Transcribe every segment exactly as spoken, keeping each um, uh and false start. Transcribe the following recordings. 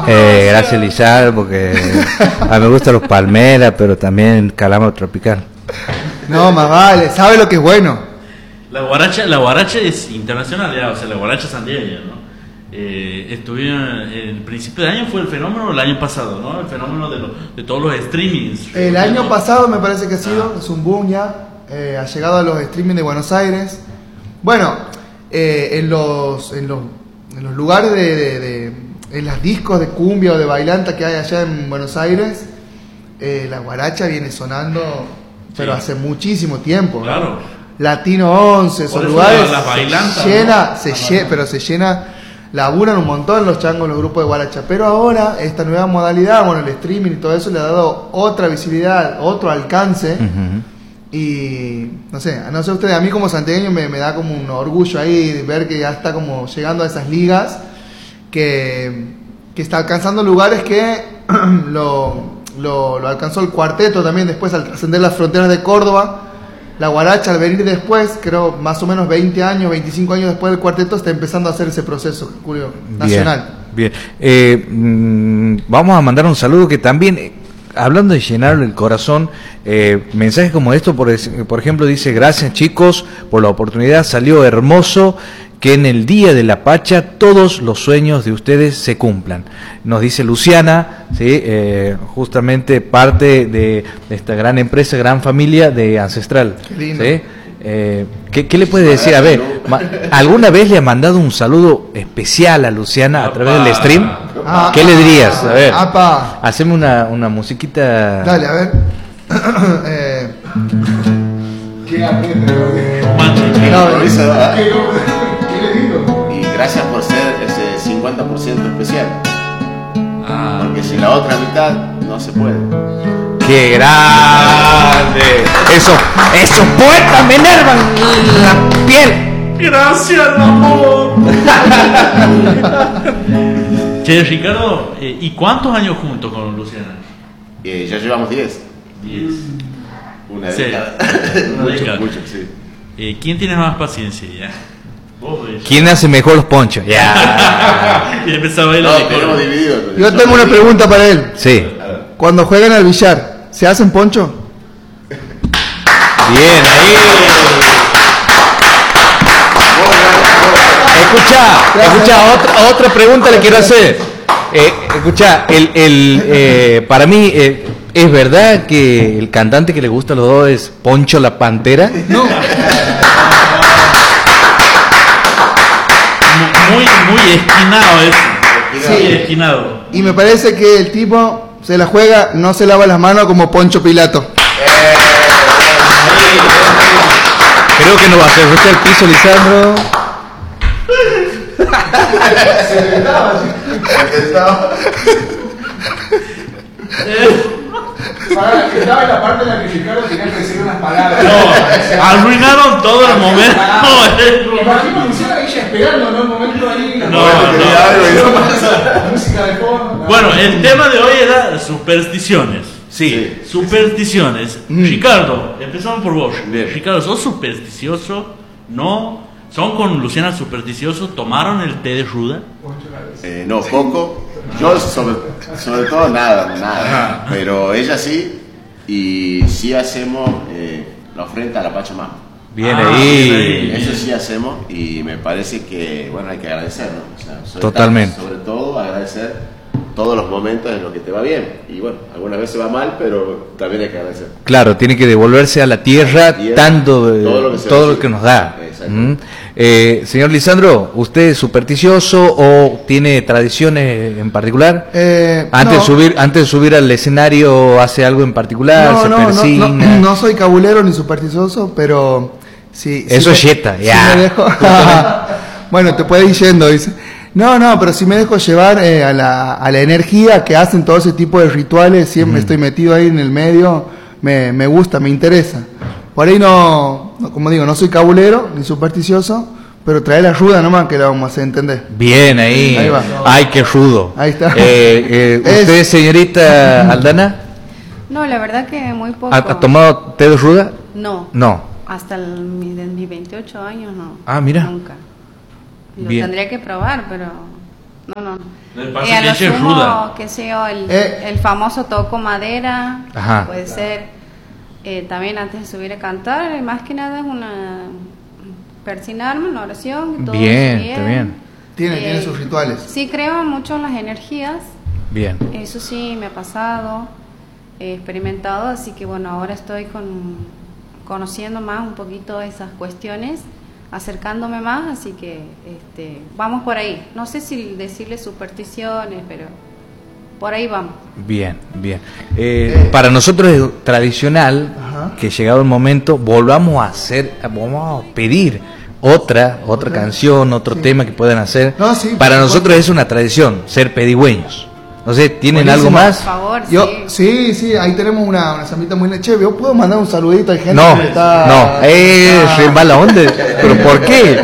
Eh, gracias, Lizardo, porque a mí me gustan los palmeras, pero también calamar tropical. No, más vale, sabe lo que es bueno. La guaracha, la guaracha es internacional, ya, o sea, la guaracha santiagueña, ¿no? Eh, estuvieron, el principio de año fue el fenómeno el año pasado, ¿no? El fenómeno de, lo, de todos los streamings. El año pasado me parece que ha sido, ah. es un boom ya, eh, ha llegado a los streamings de Buenos Aires. Bueno, eh, en, los, en, los, en los lugares de, de, de, en las discos de cumbia o de bailanta que hay allá en Buenos Aires, eh, la guaracha viene sonando, pero sí. hace muchísimo tiempo. Claro. ¿no? Latino once, esos lugares las bailantas, se llena, ¿no? se llena, pero se llena, laburan un montón los changos, los grupos de guaracha, pero ahora esta nueva modalidad, bueno, el streaming y todo eso le ha dado otra visibilidad, otro alcance, uh-huh. y no sé, no sé ustedes, a mí como santiagueño me, me da como un orgullo ahí ver que ya está como llegando a esas ligas, que, que está alcanzando lugares que lo, lo, lo alcanzó el cuarteto también después al trascender las fronteras de Córdoba. La guaracha al venir después, creo más o menos veinte años, veinticinco años después del cuarteto, está empezando a hacer ese proceso, Julio, nacional. Bien, bien. Eh, mmm, vamos a mandar un saludo que también, eh, hablando de llenar el corazón, eh, mensajes como esto, por, por ejemplo, dice: gracias chicos por la oportunidad, salió hermoso que en el Día de la Pacha todos los sueños de ustedes se cumplan. Nos dice Luciana, ¿sí? eh, justamente parte de, de esta gran empresa, gran familia de Ancestral. Qué lindo. ¿Sí? Eh, ¿qué, ¿Qué le puede decir? A ver, ma, ¿alguna vez le ha mandado un saludo especial a Luciana a través del stream? Ah, ¿Qué ah, le dirías? A ver, apa. haceme una, una musiquita. Dale, a ver. eh. ¿Qué Y gracias por ser ese cincuenta por ciento especial. Ah, porque sin la otra mitad no se puede. ¡Qué grande! Eso, esos poetas me enervan la piel. Gracias, amor. Che, Ricardo, eh, ¿y cuántos años juntos con Luciana? Eh, ya llevamos diez. diez. Una sí. década. Una década. Mucho, mucho, sí. Eh, ¿Quién tiene más paciencia ya? ¿Quién hace mejor los ponchos? Ya. Y empezaba a no, pero dividido. Yo tengo una pregunta para él. Sí. Cuando juegan al billar, ¿se hacen poncho? Bien, ahí. Escucha, escucha, otra, otra pregunta le quiero hacer. Eh, escucha, el, el, eh, para mí, eh, ¿es verdad que el cantante que le gusta a los dos es Poncho la Pantera? No. Muy, muy esquinado es. Sí. Muy esquinado. Y me parece que el tipo se la juega, no se lava las manos como Poncho Pilato. Eh, Creo que no va a hacer el piso, Lisandro. Se estaba, estaba. Estaba en la parte en la que Ricardo tenía que decir unas palabras. No, arruinaron todo el momento. Imagino a Luciana ahí esperando, ¿no? El momento ahí. No, no, la música de fondo. Bueno, el tema de hoy era supersticiones. Sí, sí. Supersticiones. Mm. Ricardo, empezamos por vos. Bien. Ricardo, ¿sos supersticioso? ¿No? ¿Son con Luciana supersticiosos? ¿Tomaron el té de ruda? Eh, no, poco. Yo sobre, sobre todo nada, nada. Pero ella sí. Y sí hacemos eh, la ofrenda a la Pachamama. Bien, Ah, ahí. bien ahí. Eso sí hacemos y me parece que, bueno, hay que agradecer, ¿no? O sea, sobre Totalmente. Todo, sobre todo agradecer todos los momentos en los que te va bien. Y bueno, algunas veces va mal, pero también hay que agradecer. Claro, tiene que devolverse a la tierra, La tierra, tanto de, todo lo que, se todo recibe. lo que nos da. Exacto. ¿Mm? Eh, señor Lisandro, ¿usted es supersticioso o tiene tradiciones en particular? Eh, Antes, no. de subir, antes de subir al escenario, ¿hace algo en particular? No, ¿Se no, no, persigna? no, no soy cabulero ni supersticioso, pero sí. Eso sí es yeta, sí ya. me dejo, bueno, te puedes ir yendo, dice. No, no, pero sí me dejo llevar eh, a, la, a la energía que hacen todo ese tipo de rituales. Siempre Mm. estoy metido ahí en el medio. Me, me gusta, me interesa. Por ahí no, no, como digo, no soy cabulero ni supersticioso, pero trae la ruda nomás que la vamos a hacer entender. Bien, ahí. Ahí va. Ay, qué rudo. Ahí está. Eh, eh, Es- ¿Usted, señorita Aldana, No, la verdad que muy poco. ha, ha tomado té de ruda? No. No. Hasta el, mi, de mis veintiocho años no. Ah, mira. Nunca. Lo Bien. tendría que probar, pero no, no. Lo que Eh, pasa a es que lo ella es sumo, ruda. qué sé yo, el, Eh. el famoso toco madera, Ajá. puede ser. Eh, también antes de subir a cantar, eh, más que nada es una persinarme, una oración. Que todo Bien, esté está bien. Tiene, Eh, tiene sus rituales. Sí, creo mucho en las energías. Bien. Eso sí, me ha pasado, he experimentado, así que bueno, ahora estoy con, conociendo más un poquito esas cuestiones, acercándome más, así que este, vamos por ahí. No sé si decirle supersticiones, pero por ahí vamos. Bien, bien. Eh, Eh. para nosotros es tradicional Ajá. que llegado el momento volvamos a hacer, vamos a pedir otra, otra Otra. canción, otro Sí. tema que puedan hacer. No, sí, por para supuesto. nosotros es una tradición, ser pedigüeños. No sé, ¿tienen Buenísimo. algo Por más? favor, Yo, sí. sí, sí, ahí tenemos una, una zambita muy... Che, ¿yo puedo mandar un saludito? Hay gente No, que está... no, es está- re mala onda. ¿Pero por qué?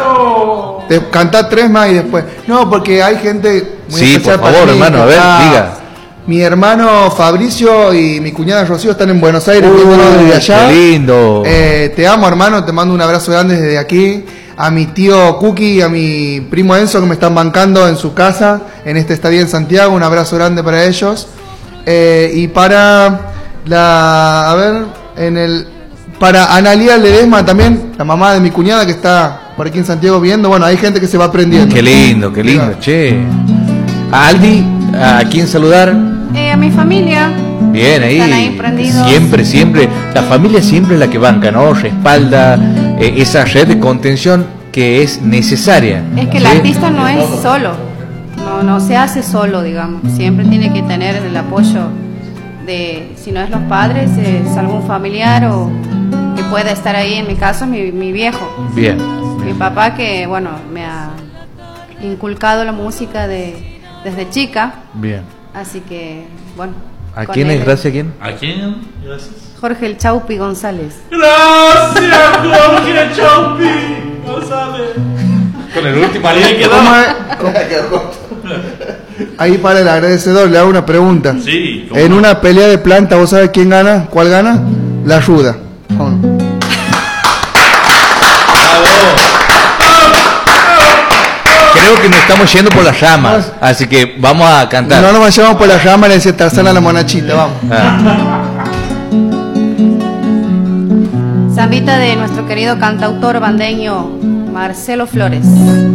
No. Te cantá tres más y después. No, porque hay gente muy Sí, especial por para favor, mí, hermano, que a ver, está- diga. Mi hermano Fabricio y mi cuñada Rocío están en Buenos Aires Uh, viéndonos desde allá. qué lindo. Eh, te amo, hermano, te mando un abrazo grande desde aquí. A mi tío Cookie y a mi primo Enzo que me están bancando en su casa en este estadio en Santiago, un abrazo grande para ellos. Eh, y para la, a ver, en el, para Analía Ledesma también, la mamá de mi cuñada que está por aquí en Santiago viendo. Bueno, hay gente que se va aprendiendo. Qué lindo, qué lindo, Diga. che. A Aldi, ¿a quién saludar? Eh, a mi familia. Bien, ahí, Están ahí prendidos. siempre, siempre, la familia siempre es la que banca, ¿no? Respalda eh, esa red de contención que es necesaria. Es que ¿sí? el artista no es solo, no, no se hace solo, digamos. Siempre tiene que tener el apoyo de, si no es los padres, es algún familiar o que pueda estar ahí. En mi caso, mi, mi viejo, Bien, mi papá, que bueno, me ha inculcado la música de, desde chica, bien. así que bueno. ¿A con quién él es? Gracias a quién. ¿A quién? Gracias. Jorge el Chaupi González. Gracias, Jorge Chompi. González. Con el último aliento que ¿Cómo quedó. es? ¿Cómo? Ahí para el agradecedor, le hago una pregunta. Sí, ¿cómo En no? una pelea de planta, ¿vos sabés quién gana? ¿Cuál gana? La ruda. ¿Cómo no? Creo que nos estamos yendo por las ramas, así que vamos a cantar. No nos vayamos por las ramas, le decía Tarzana a la monachita, vamos. Ah, Zambita de nuestro querido cantautor bandeño Marcelo Flores.